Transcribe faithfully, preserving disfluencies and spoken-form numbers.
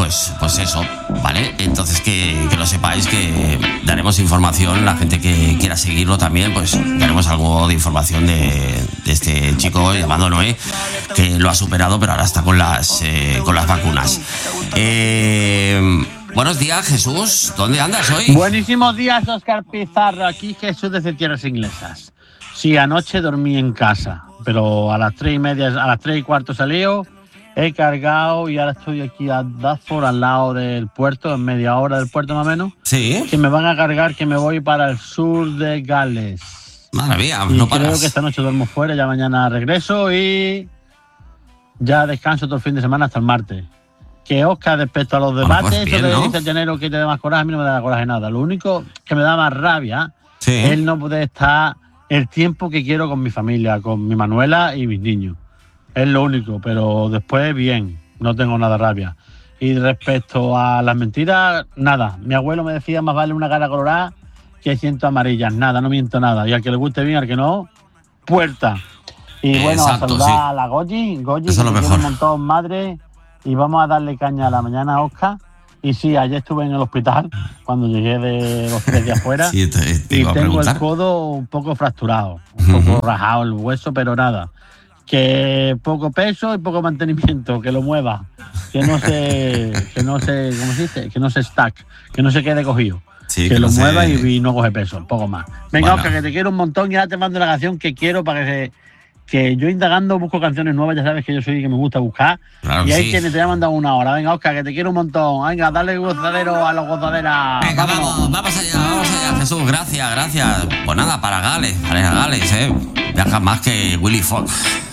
pues, pues eso, ¿vale? Entonces que, que lo sepáis, que daremos información, la gente que quiera seguirlo también, pues daremos algo de información de, de este chico llamado Noé, que lo ha superado, pero ahora está con las, eh, con las vacunas. Eh... Buenos días, Jesús. ¿Dónde andas hoy? Buenísimos días, Óscar Pizarro. Aquí Jesús desde Tierras Inglesas. Sí, anoche dormí en casa, pero a las tres y media, a las tres y cuarto salí, he cargado y ahora estoy aquí a Dartford, al lado del puerto, en media hora del puerto más o menos. Sí. Que me van a cargar, que me voy para el sur de Gales. Madre mía, y no creo paras. que esta noche duermo fuera, ya mañana regreso y ya descanso todo el fin de semana hasta el martes. Que Óscar, respecto a los debates, bueno, pues bien, eso que ¿no? dice el llanero que te da más coraje, a mí no me da coraje nada. Lo único que me da más rabia Sí. es el no poder estar el tiempo que quiero con mi familia, con mi Manuela y mis niños. Es lo único, pero después bien, no tengo nada de rabia. Y respecto a las mentiras, nada. Mi abuelo me decía, más vale una cara colorada que ciento amarillas. Nada, no miento nada. Y al que le guste bien, al que no, puerta. Y bueno, Exacto, a saludar sí. a la Goyi, Goyi, Eso es lo que tiene mejor. un montón madre. Y vamos a darle caña a la mañana a Óscar. Y sí, ayer estuve en el hospital cuando llegué de los tres días fuera. Sí, te, te y iba a tengo preguntar. el codo un poco fracturado, un Uh-huh. poco rajado el hueso, pero nada. Que poco peso y poco mantenimiento, que lo mueva, que no se, que no se, ¿cómo se dice? Que no se stack, que no se quede cogido. Sí, que, que lo no se- mueva y, y no coge peso, poco más. Venga, Bueno. Óscar, que te quiero un montón y ahora te mando la canción que quiero para que se, que yo indagando busco canciones nuevas, ya sabes que yo soy que me gusta buscar. Claro y que ahí sí. tienes, te voy a mandar una hora. Venga, Óscar, que te quiero un montón. Venga, dale gozadero a los gozaderas. Venga, Vámonos. vamos, vamos allá, vamos allá, Jesús, gracias, gracias. Pues nada, para Gales, para ir a Gales, ¿eh? Viajas más que Willy Fox.